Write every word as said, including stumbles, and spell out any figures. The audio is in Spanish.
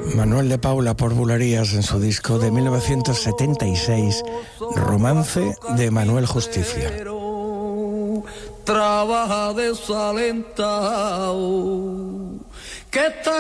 Manuel de Paula por Bulerías en su disco de mil novecientos setenta y seis, Romance de Manuel Justicia. Trabaja desalentado, que está